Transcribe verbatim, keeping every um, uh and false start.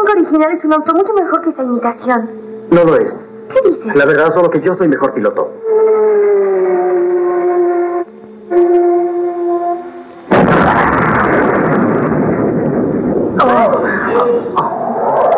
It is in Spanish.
Tango original es un auto mucho mejor que esa imitación. No lo es. ¿Qué dices? La verdad, solo que yo soy mejor piloto. Oh.